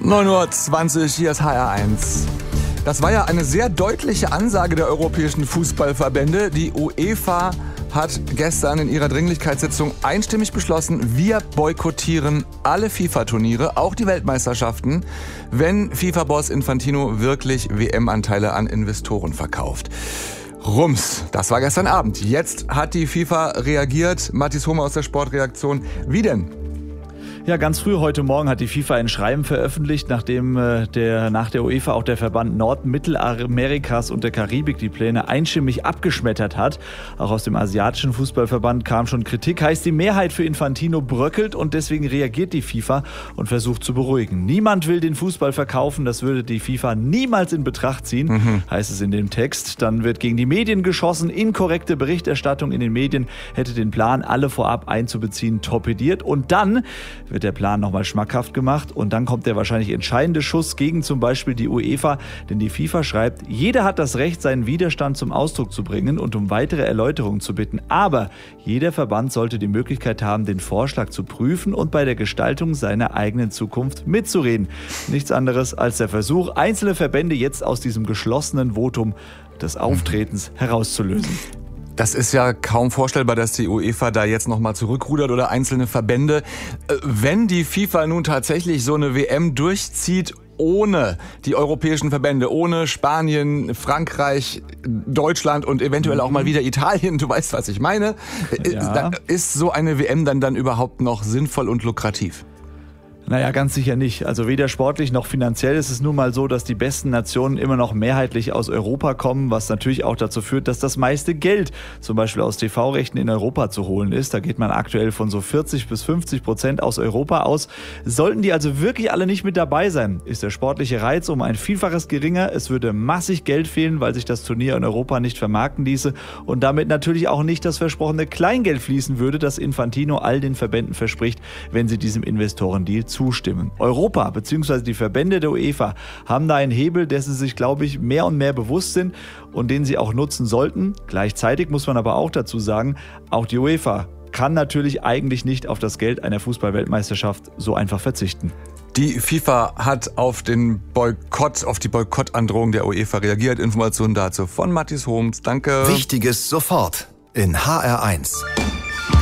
9:20 Uhr, hier ist HR1. Das war ja eine sehr deutliche Ansage der europäischen Fußballverbände. Die UEFA hat gestern in ihrer Dringlichkeitssitzung einstimmig beschlossen, wir boykottieren alle FIFA-Turniere, auch die Weltmeisterschaften, wenn FIFA-Boss Infantino wirklich WM-Anteile an Investoren verkauft. Rums, das war gestern Abend. Jetzt hat die FIFA reagiert. Mathis Hohme aus der Sportreaktion. Wie denn? Ja, ganz früh heute Morgen hat die FIFA ein Schreiben veröffentlicht, nachdem nach der UEFA auch der Verband Nord-, Mittelamerikas und der Karibik die Pläne einstimmig abgeschmettert hat. Auch aus dem asiatischen Fußballverband kam schon Kritik. Heißt, die Mehrheit für Infantino bröckelt und deswegen reagiert die FIFA und versucht zu beruhigen. Niemand will den Fußball verkaufen, das würde die FIFA niemals in Betracht ziehen, heißt es in dem Text. Dann wird gegen die Medien geschossen. Inkorrekte Berichterstattung in den Medien hätte den Plan, alle vorab einzubeziehen, torpediert. Und dann wird der Plan nochmal schmackhaft gemacht und dann kommt der wahrscheinlich entscheidende Schuss gegen zum Beispiel die UEFA, denn die FIFA schreibt, jeder hat das Recht, seinen Widerstand zum Ausdruck zu bringen und um weitere Erläuterungen zu bitten, aber jeder Verband sollte die Möglichkeit haben, den Vorschlag zu prüfen und bei der Gestaltung seiner eigenen Zukunft mitzureden. Nichts anderes als der Versuch, einzelne Verbände jetzt aus diesem geschlossenen Votum des Auftretens herauszulösen. Das ist ja kaum vorstellbar, dass die UEFA da jetzt nochmal zurückrudert oder einzelne Verbände. Wenn die FIFA nun tatsächlich so eine WM durchzieht, ohne die europäischen Verbände, ohne Spanien, Frankreich, Deutschland und eventuell auch mal wieder Italien, du weißt, was ich meine, ja. Ist so eine WM dann überhaupt noch sinnvoll und lukrativ? Naja, ganz sicher nicht. Also weder sportlich noch finanziell ist es nun mal so, dass die besten Nationen immer noch mehrheitlich aus Europa kommen, was natürlich auch dazu führt, dass das meiste Geld zum Beispiel aus TV-Rechten in Europa zu holen ist. Da geht man aktuell von so 40-50% aus Europa aus. Sollten die also wirklich alle nicht mit dabei sein, ist der sportliche Reiz um ein Vielfaches geringer. Es würde massig Geld fehlen, weil sich das Turnier in Europa nicht vermarkten ließe und damit natürlich auch nicht das versprochene Kleingeld fließen würde, das Infantino all den Verbänden verspricht, wenn sie diesem Investorendeal zustimmen. Europa bzw. die Verbände der UEFA haben da einen Hebel, dessen sie sich, glaube ich, mehr und mehr bewusst sind und den sie auch nutzen sollten. Gleichzeitig muss man aber auch dazu sagen, auch die UEFA kann natürlich eigentlich nicht auf das Geld einer Fußball-Weltmeisterschaft so einfach verzichten. Die FIFA hat auf die Boykottandrohung der UEFA reagiert. Informationen dazu von Mathis Hohms. Danke. Wichtiges sofort in HR1.